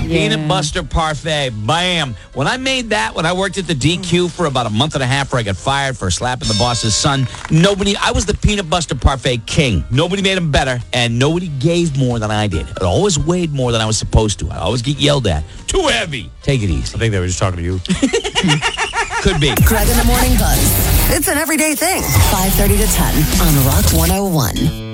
Peanut butter parfait. Bam. When I made that, when I worked at the DQ for about a month and a half where I got fired for slapping the boss's son, I was the peanut butter parfait king. Nobody made them better, and nobody gave more than I did. It always weighed more than I was supposed to. I always get yelled at. Too heavy. Take it easy. I think they were just talking to you. Could be. Greg in the Morning Buzz. It's an everyday thing. 5:30 to 10 on Rock 101.